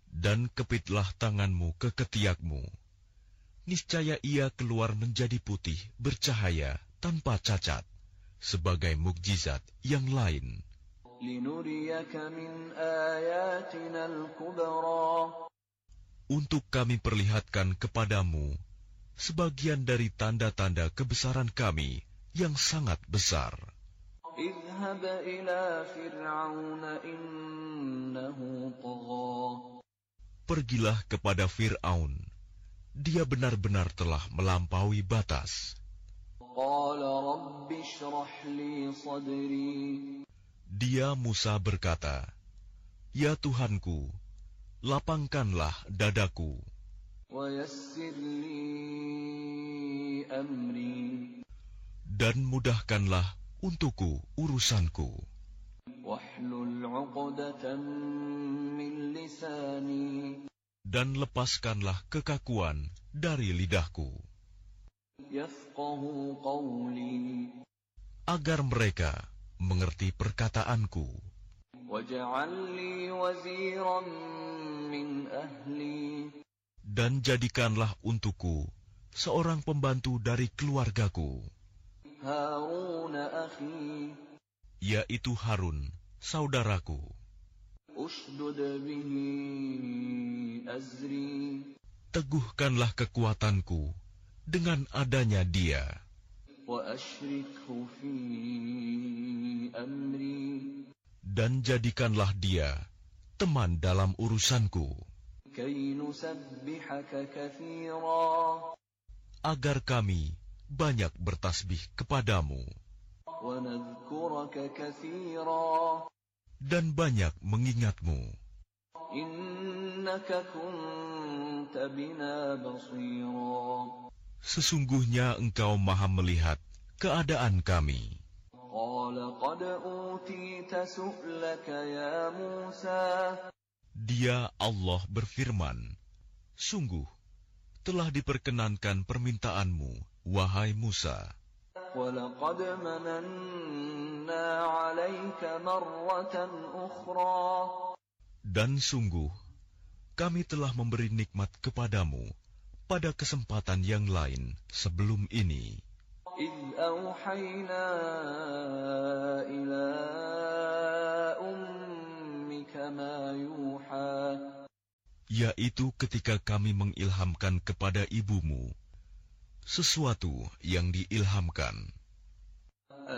Dan kepitlah tanganmu ke ketiakmu. Niscaya ia keluar menjadi putih, bercahaya, tanpa cacat, sebagai mukjizat yang lain. Untuk kami perlihatkan kepadamu sebagian dari tanda-tanda kebesaran kami yang sangat besar. اذهب إلى فرعون إنه طغى. Pergilah kepada Fir'aun, dia benar-benar telah melampaui batas. قال رب اشرح لي صدري. Dia Musa berkata, Ya Tuhanku, lapangkanlah dadaku. ويسر لي أمري. Dan mudahkanlah untukku urusanku. واحلل عقدة من لساني. Dan lepaskanlah kekakuan dari lidahku, يفقهوا قولي. agar mereka mengerti perkataanku. واجعل لي وزيرا من أهلي. Dan jadikanlah untukku seorang pembantu dari keluargaku, هارون أخي. yaitu Harun, saudaraku. أشدد به أزري. Teguhkanlah kekuatanku dengan adanya dia. وأشركه في أمري. Dan jadikanlah dia teman dalam urusanku, كي نسبحك كثيرا. agar kami banyak bertasbih kepadamu ونذكرك كثيرا. dan banyak mengingatmu. إنك كنت بنا بصيرا. Sesungguhnya engkau maha melihat keadaan kami. قال قد أوتيت سؤلك يا موسى. Dia Allah berfirman, sungguh telah diperkenankan permintaanmu, wahai Musa. ولقد مننا عليك مرة أخرى. Dan sungguh kami telah memberi nikmat kepadamu pada kesempatan yang lain sebelum ini. إذ أوحينا إلى أمك ما يوحى. Yaitu ketika kami mengilhamkan kepada ibumu sesuatu yang diilhamkan.